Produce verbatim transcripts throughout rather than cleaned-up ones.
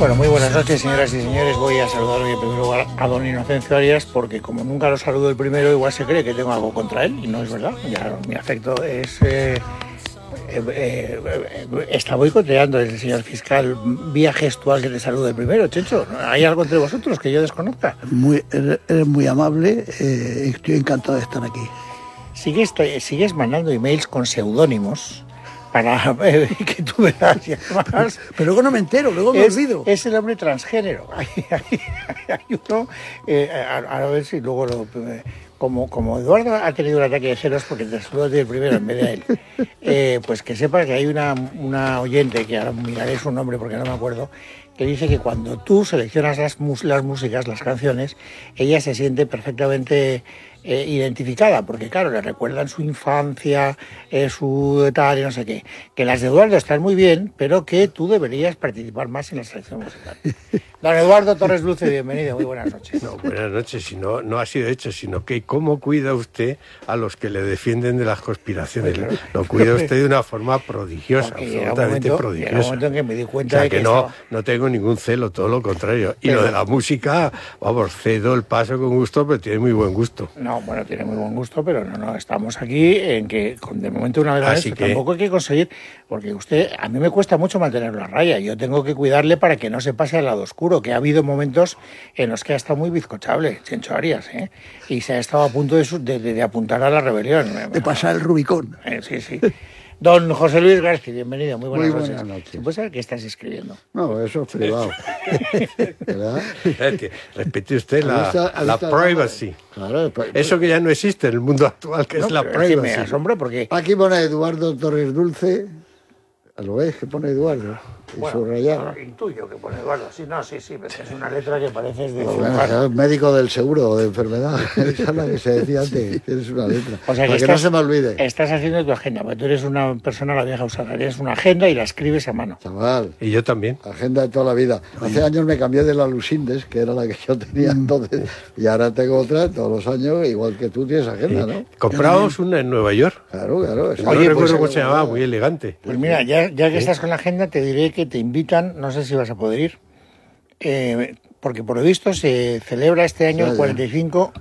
Bueno, muy buenas noches, señoras y señores. Voy a saludar hoy en primer lugar a don Inocencio Arias, porque como nunca lo saludo el primero, igual se cree que tengo algo contra él, y no es verdad. Ya mi afecto es... Eh, eh, eh, está boicoteando el señor fiscal vía gestual que te salude el primero, Checho. ¿Hay algo entre vosotros que yo desconozca? Muy, eres, eres muy amable, eh, estoy encantado de estar aquí. Sigues, sigues mandando emails con seudónimos para eh, que tú veas y además... Pero, pero luego no me entero, luego me es, olvido. Es el hombre transgénero. Hay, hay, hay uno, eh, a, a ver si luego lo... Eh, como, como Eduardo ha tenido un ataque de celos porque te saludo el primero en vez de él, eh, pues que sepa que hay una, una oyente, que ahora miraré su nombre porque no me acuerdo, que dice que cuando tú seleccionas las, las músicas, las canciones, ella se siente perfectamente eh, identificada, porque claro, le recuerdan su infancia, eh, su tal y no sé qué. Que las de Eduardo están muy bien, pero que tú deberías participar más en la selección musical. Don Eduardo Torres Luce, bienvenido, muy buenas noches. No, buenas noches, si no, no ha sido hecho, sino que cómo cuida usted a los que le defienden de las conspiraciones. Claro. Lo cuida usted de una forma prodigiosa, porque absolutamente momento, prodigiosa. Llega un momento en que me di cuenta o sea, de que, que no, estaba... no tengo ningún celo, todo lo contrario. Y pero... lo de la música, vamos, cedo el paso con gusto, pero tiene muy buen gusto. No, bueno, tiene muy buen gusto, pero no, no, estamos aquí en que, de momento, una vez más, que... tampoco hay que conseguir, porque usted, a mí me cuesta mucho mantenerlo a raya, yo tengo que cuidarle para que no se pase al lado oscuro, que ha habido momentos en los que ha estado muy bizcochable, Chencho Arias, ¿eh? Y se ha estado a punto de, de, de apuntar a la rebelión. De pasar el Rubicón. Eh, sí, sí. Don José Luis García, bienvenido, muy buenas, muy buenas noches. noches. ¿Puedes saber qué estás escribiendo? No, eso es privado. ¿Verdad? Respete usted la, la, la privacy. Claro, pues, eso que ya no existe en el mundo actual, que no, es la privacy. Es que me asombra porque... Aquí pone Eduardo Torres Dulce. ¿Lo ves que pone Eduardo? Y bueno, subrayado. Intuyo que pone Eduardo. Sí, no, sí, sí, pero es una letra que parece de... No, bueno, es médico del seguro de enfermedad. Esa es la que se decía antes. Tienes una letra. O sea, que, para estás, que no se me olvide. Estás haciendo tu agenda, porque tú eres una persona, la vieja usada. Eres una agenda y la escribes a mano. Chaval. Y yo también. Agenda de toda la vida. Hace Oye. años me cambié de la Lucindes, que era la que yo tenía entonces, y ahora tengo otra todos los años, igual que tú tienes agenda, ¿no? Compramos una en Nueva York. Claro, claro. Oye, no recuerdo pues, cómo se llamaba, muy elegante. Pues mira, ya, ya que ¿Sí? estás con la agenda, te diré que te invitan, no sé si vas a poder ir, eh, porque por lo visto se celebra este año el cuarenta y cinco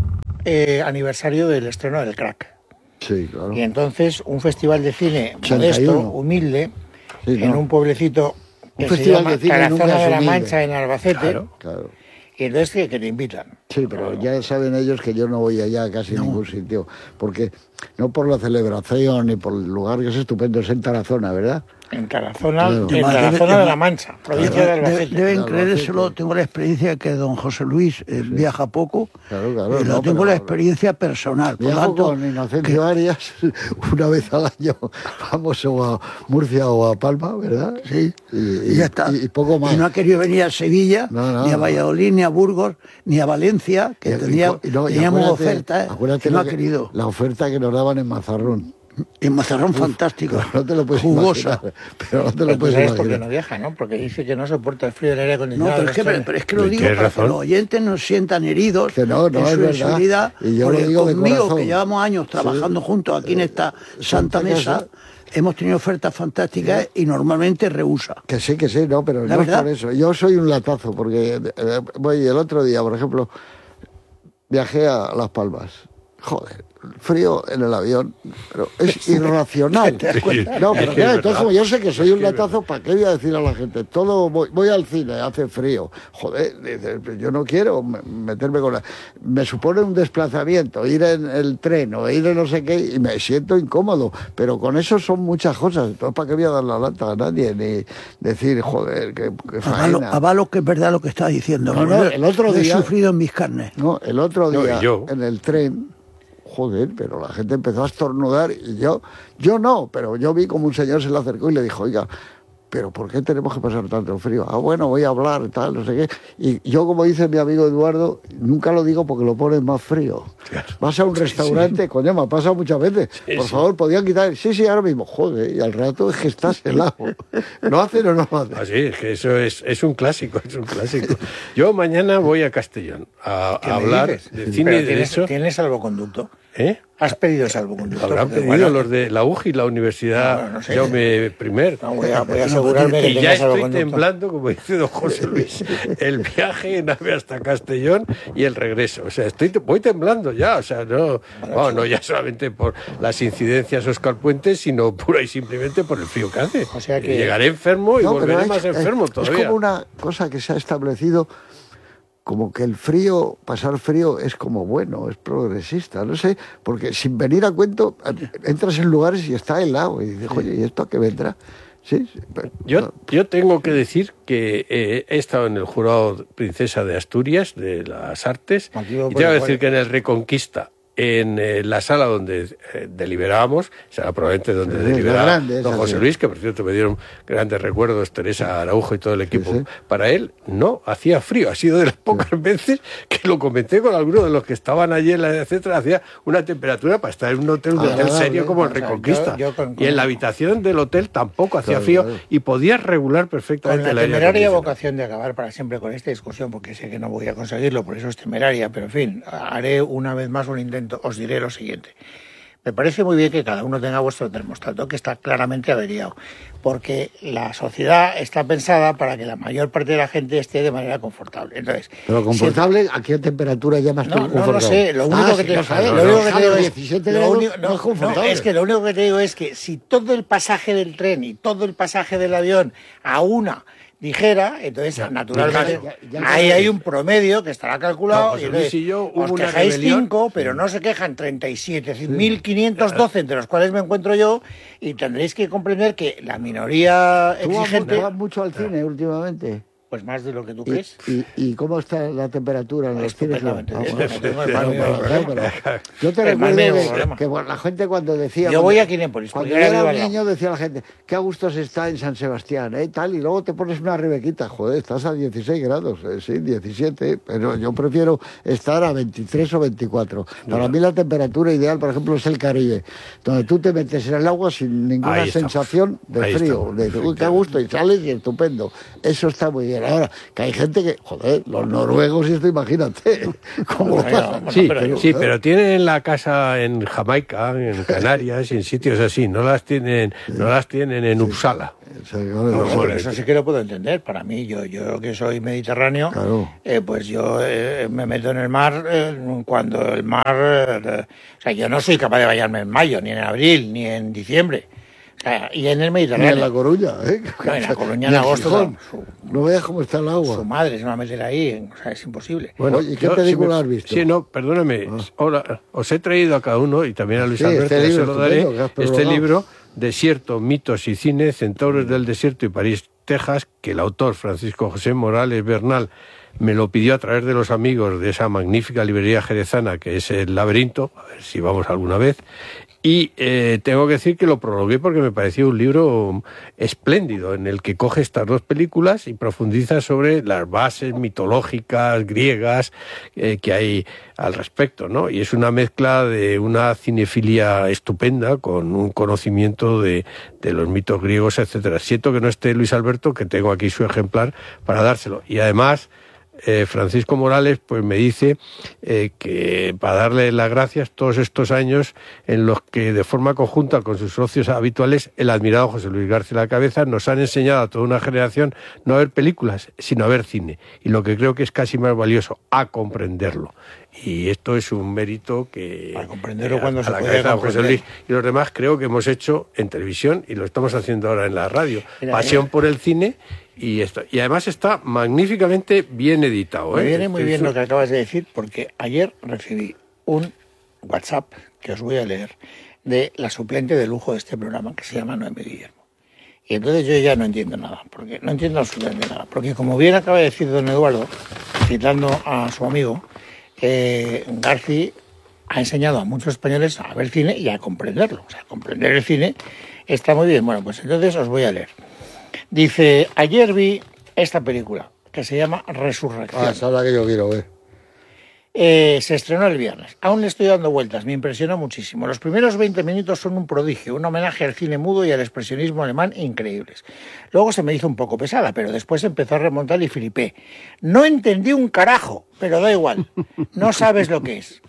eh, aniversario del estreno del Crack. Sí, claro. Y entonces un festival de cine modesto, humilde, sí, no. en un pueblecito que un se festival llama de cine Tarazona de la humilde. Mancha, en Albacete. Claro, claro. Y entonces que, que te invitan. Sí, pero claro. ya saben ellos que yo no voy allá a casi no. ningún sitio, porque no por la celebración ni por el lugar, que es estupendo, es en Tarazona, ¿verdad? En Tarazona, claro. en Además, Tarazona debe, de la Mancha, provincia de Albacete. Deben creérselo, tengo la experiencia que don José Luis eh, sí. viaja poco, claro, claro, y no, lo tengo pero, la experiencia personal. Viajo por tanto, con Inocencio que... Arias una vez al año, vamos o a Murcia o a Palma, ¿verdad? Sí, y, y ya está. Y, y poco más. Y no ha querido venir a Sevilla, no, no, ni a Valladolid, ni a Burgos, ni a Valencia, que y, tenía, y, no, teníamos ofertas, acuérdate y no ha que, querido. La oferta que nos daban en Mazarrón. En Mazarrón, Uf, fantástico. No te lo puedes jugosa. Imaginar, pero no te lo pero puedes imaginar. Porque no viaja, ¿no? Porque dice que no soporta el frío del aire acondicionado. No, pero es que, pero, pero es que lo digo para razón? que los oyentes no se sientan heridos que no, no, en es su verdad. Y yo lo digo conmigo, de que llevamos años trabajando sí. juntos aquí en esta eh, santa mesa, casa. Hemos tenido ofertas fantásticas sí. y normalmente rehúsa. Que sí, que sí, no, pero ¿La no verdad? es por eso. Yo soy un latazo, porque eh, voy el otro día, por ejemplo, viajé a Las Palmas. Joder, frío en el avión, pero es irracional. ¿Te das cuenta? No, pero claro, entonces como yo sé que soy un latazo, ¿para qué voy a decir a la gente? Todo voy, voy al cine, hace frío. Joder, yo no quiero meterme con la... Me supone un desplazamiento, ir en el tren o ir en no sé qué, y me siento incómodo, pero con eso son muchas cosas. Entonces, ¿para qué voy a dar la lata a nadie? Ni decir, joder, qué, qué faena. Avalo, avalo que es verdad lo que está diciendo. No, no, el otro lo día... he sufrido en mis carnes. No, el otro día, no, yo. en el tren... Joder, pero la gente empezó a estornudar y yo, yo no, pero yo vi como un señor se le acercó y le dijo, oiga, pero ¿por qué tenemos que pasar tanto frío? Ah, bueno, voy a hablar, tal, no sé qué. Y yo, como dice mi amigo Eduardo, nunca lo digo porque lo pones más frío. Claro. Vas a un restaurante, sí. coño, me ha pasado muchas veces. Sí, Por sí. favor, podían quitar, sí, sí, ahora mismo. Joder, y al rato es que estás helado. ¿Lo hacen o no lo hacen? Así es, que eso es, es un clásico, es un clásico. Yo mañana voy a Castellón a, a hablar dices? de cine y ¿tienes, derecho. ¿Tienes salvoconducto? ¿Eh? ¿Has pedido salvoconducto? Habrán Porque, pedido bueno, los de la U J I, la Universidad no, no, no sé. Jaume I. No, voy, a, voy a asegurarme que Y ya tengas estoy salvoconducto. temblando, como dice don José Luis, el viaje en AVE hasta Castellón y el regreso. O sea, estoy voy temblando ya. O sea, no, no, no ya solamente por las incidencias Óscar Puente, sino pura y simplemente por el frío que hace. O sea que- Llegaré enfermo y No, pero volveré es- más enfermo es, todavía. Es como una cosa que se ha establecido, como que el frío, pasar frío es como bueno, es progresista, no sé, porque sin venir a cuento, entras en lugares y está helado y dices, oye, ¿y esto a qué vendrá? Sí, sí, pero- Yo, yo tengo que decir que eh, he estado en el jurado Princesa de Asturias, de las Artes, Aquí y lo tengo pone, que pone. decir que en el Reconquista, en eh, la sala donde eh, deliberábamos, será probablemente donde Sí, deliberaba la grande, don esa, José sí. Luis, que por cierto me dieron grandes recuerdos, Teresa Araujo y todo el equipo. sí. Para él no hacía frío, ha sido de las pocas veces que lo comenté con algunos de los que estaban allí, en la, etcétera, hacía una temperatura para estar en un hotel, un hotel Agradable, serio como el o sea, Reconquista. yo- yo con- y en la con- habitación del hotel tampoco hacía Claro, frío claro. y podías regular Con perfectamente la el aire temeraria acondicionado. vocación de acabar para siempre con esta discusión, porque sé que no voy a conseguirlo, por eso es temeraria, pero en fin, haré una vez más un intento. Os diré lo siguiente. Me parece muy bien que cada uno tenga vuestro termostato, que está claramente averiado, porque la sociedad está pensada para que la mayor parte de la gente esté de manera confortable. Entonces, Pero confortable, ¿a qué temperatura llamas tú no, no lo confortable? sé, lo único Ah, que sí, te, lo sabes, lo no, único no, que te digo es, diecisiete lo grados único- no es confortable. no, es que lo único que te digo es que si todo el pasaje del tren y todo el pasaje del avión a una dijera, entonces naturalmente ya- ya- ya- ahí hay un promedio que estará calculado. No, José y entonces, Luis y yo, hubo os una quejáis rebelión. cinco, pero no se quejan treinta y siete, mil quinientos doce, entre los cuales me encuentro yo, y tendréis que comprender que la minoría ¿Tú vas, mu- exigente, vas mucho al cine últimamente? pues más de lo que tú ¿Y, crees. y, y cómo está la temperatura en los cines? Estupendamente Ah, bien, bueno, no tengo el pero- más mínimo pero- problema. pero- Yo te El más recuerdo mínimo que, problema. que, bueno, la gente cuando decía... Yo cuando- voy a Kinépolis, Cuando porque yo era era vivo un al lado. niño decía la gente, qué a gusto se está en San Sebastián, ¿eh? Tal, y luego te pones una rebequita, joder, estás a dieciséis grados, eh, sí, diecisiete, pero yo prefiero estar a veintitrés o veinticuatro. Para mí la temperatura ideal, por ejemplo, es el Caribe, donde tú te metes en el agua sin ninguna Ahí estamos. sensación de Ahí frío, estamos, de uy, qué a gusto, y sales y estupendo. Eso está muy bien. Ahora, que hay gente que, joder, los noruegos, y esto imagínate, cómo lo Bueno, pasan. bueno, Sí, pero- sí, pero tienen la casa en Jamaica, en Canarias y en sitios así. No las tienen, no las tienen en Uppsala. O sea, que, No, bueno, no, pero eso sí que lo puedo entender. Para mí, yo, yo que soy mediterráneo, Claro. eh, pues yo eh, me meto en el mar eh, cuando el mar... eh, o sea, yo no soy capaz de bañarme en mayo, ni en abril, ni en diciembre. O sea, y en el ni Mediterráneo. en La Coruña, ¿eh? No, en La Coruña Ni en agosto, Gijón. su- No veas cómo está el agua. Su madre se va a meter ahí, o sea, es imposible. Bueno, Oye, ¿qué yo, película si me- has visto? Sí, no, perdóname. Ahora, os he traído a cada uno, y también a Luis Sí, Alberto, este ya libro se lo daré, estupendo que has este prologado. libro, Desierto, mitos y cine, Centauros del desierto y París, Texas, que el autor, Francisco José Morales Bernal, me lo pidió a través de los amigos de esa magnífica librería jerezana que es El Laberinto, a ver si vamos alguna vez. Y eh, tengo que decir que lo prologué porque me pareció un libro espléndido, en el que coge estas dos películas y profundiza sobre las bases mitológicas, griegas, eh, que hay al respecto, ¿no? Y es una mezcla de una cinefilia estupenda con un conocimiento de, de los mitos griegos, etcétera. Siento que no esté Luis Alberto, que tengo aquí su ejemplar para dárselo. Y además... Eh, Francisco Morales pues me dice eh, que para darle las gracias todos estos años en los que de forma conjunta con sus socios habituales el admirado José Luis García La Cabeza nos han enseñado a toda una generación no a ver películas sino a ver cine, y lo que creo que es casi más valioso, a comprenderlo. Y esto es un mérito que Para comprenderlo eh, cuando a se la puede cabeza de José comprender. Luis y los demás creo que hemos hecho en televisión y lo estamos haciendo ahora en la radio. Mira, Pasión mira. por el cine. Y, esto, y además está magníficamente bien editado. Me ¿eh? viene muy Este bien es lo un- que acabas de decir, porque ayer recibí un WhatsApp, que os voy a leer, de la suplente de lujo de este programa, que se llama Noemí Guillermo. Y entonces yo ya no entiendo nada, porque no entiendo absolutamente nada. Porque como bien acaba de decir don Eduardo, citando a su amigo, eh, Garci ha enseñado a muchos españoles a ver cine y a comprenderlo. O sea, comprender el cine está muy bien. Bueno, pues entonces os voy a leer. Dice, ayer vi esta película, que se llama Resurrección. Ah, esa es la que yo quiero ver. Eh, se estrenó el viernes. Aún le estoy dando vueltas, me impresionó muchísimo. Los primeros veinte minutos son un prodigio, un homenaje al cine mudo y al expresionismo alemán increíbles. Luego se me hizo un poco pesada, pero después empezó a remontar y flipé. No entendí un carajo, pero da igual. No sabes lo que es.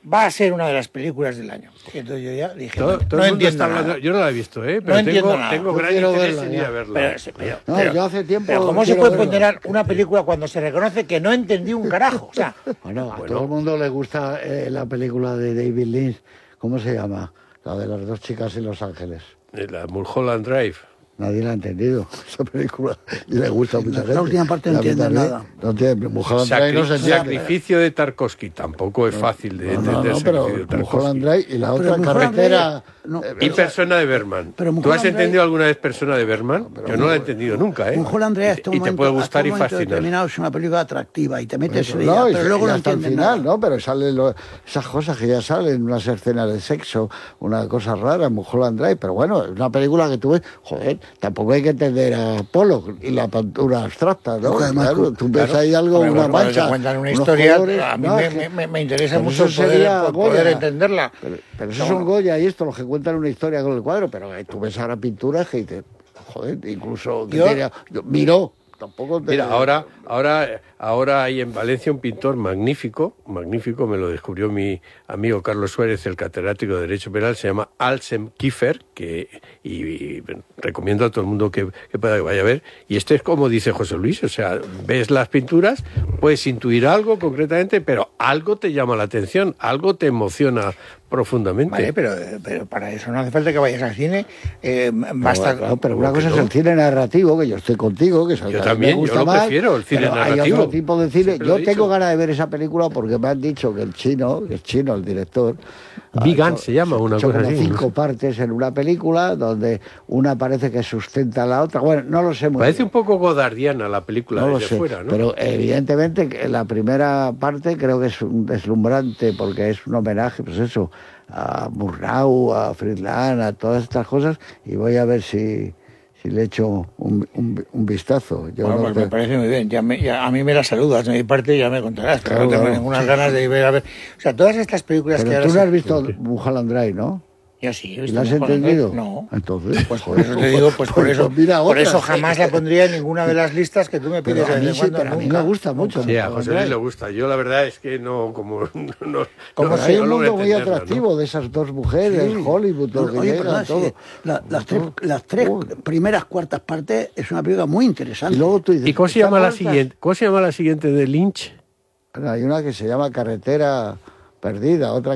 va a ser una de las películas del año. Y entonces yo ya dije, Todo, no, todo no el mundo entiendo está nada. hablando, yo no la he visto, ¿eh? No pero entiendo tengo, nada. tengo Yo gran quiero interés verla, en ir ya. a verla. Pero, pero, No, pero- yo hace tiempo pero ¿cómo se quiero puede verla. condenar una película cuando se reconoce que no entendí un carajo? O sea, Bueno, a Bueno. todo el mundo le gusta eh, la película de David Lynch. ¿Cómo se llama? La de las dos chicas en Los Ángeles. Eh, La Mulholland Drive. Nadie la ha entendido, esa película. Y le gusta a mucha La gente. última parte no La entiende mitad, ¿eh? nada. No entiende. Mulholland Drive Sacri- no se entiende. sacrificio de Tarkovsky. Tampoco es fácil de No, no, entender. no, el pero sacrificio de Mulholland Tarkovsky. Drive y la Pero otra Mulholland carretera... Drive, no. eh, Y Persona de Berman. Pero ¿Tú has Mulholland entendido Drive- alguna vez Persona de Berman? Yo no la he entendido nunca, ¿eh? Mulholland Drive Y- hasta un y te momento, puede hasta gustar un y momento fascinar. determinado es una película atractiva y te metes en no, ella, y, pero luego y no hasta el entiendes final, nada. ¿no? Pero salen lo- esas cosas que ya salen, unas escenas de sexo, una cosa rara, Mulholland Drive, pero bueno, es una película que tú ves, joder, tampoco hay que entender a Pollock y la pintura abstracta, ¿no? Porque además, Claro, tú ves claro, ahí algo, hombre, una bueno, cuando te mancha, cuentan una unos historia, colores, a mí no, me, es que- me- me interesa pero mucho eso poder, sería po- poder Goya. entenderla. Pero, pero esos No, son no. Goya y esto, los que cuentan una historia con el cuadro, pero eh, tú ves ahora pinturas que dices, joder, incluso que Yo- tenía- yo- miró, tampoco te- Mira, ahora, ahora, ahora hay en Valencia un pintor magnífico, magnífico, me lo descubrió mi amigo Carlos Suárez, el catedrático de Derecho Penal, se llama Alsem Kiefer, que y, y recomiendo a todo el mundo que, que pueda que vaya a ver. Y este es como dice José Luis, o sea, ves las pinturas, puedes intuir algo concretamente, pero algo te llama la atención, algo te emociona profundamente. Vale, pero, pero para eso no hace falta que vayas al cine. Eh, basta. Pero, claro, pero una ¿Cómo que cosa es no? el cine narrativo, que yo estoy contigo, que es el Yo que a mí también, me yo gusta lo más, prefiero, el cine pero narrativo. Hay otro tipo de cine. Siempre lo Yo he tengo dicho. ganas de ver esa película porque me han dicho que el chino, que es chino el director, Big ha Gun hecho- se llama, una ha hecho cosa como así, cinco ¿no? partes en una película donde una parece que sustenta a la otra. Bueno, no lo sé muy Parece bien. un poco godardiana la película No lo desde sé, fuera, ¿no? pero evidentemente que la primera parte creo que es un deslumbrante porque es un homenaje, pues eso, a Murnau, a Friedland, a todas estas cosas, y voy a ver si, si le echo un, un, un vistazo. Yo Bueno, no pues te- me parece muy bien. Ya me- ya- a mí me la saludas de mi parte y ya me contarás. Pero Claro, no tengo claro. ninguna ganas de ir a ver. O sea, todas estas películas Pero que ahora tú no se- has visto Mulholland Drive, ¿no? Yo sí, he ¿Y visto la has Mulholland Drive. entendido? No. Entonces, Pues por eso te digo, pues por eso, mira por otras. eso jamás la pondría en ninguna de las listas que tú me Pero pides a de mí vez en sí, cuando. pero a mí nunca. me gusta mucho. Sí, a Mulholland José Luis Drive. le gusta. Yo la verdad es que no, como no, ¿Cómo no, se- Hay no un logro mundo muy entenderla, atractivo ¿no? de esas dos mujeres, Hollywood, todo lo que Oye, llega, perdona, todo. sí, la- las tres, las tres primeras cuartas partes es una película muy interesante. Y luego tú dices, ¿Y cómo se ¿están llama la muertas? siguiente? ¿Cómo se llama la siguiente de Lynch? Hay una que se llama Carretera Perdida, otra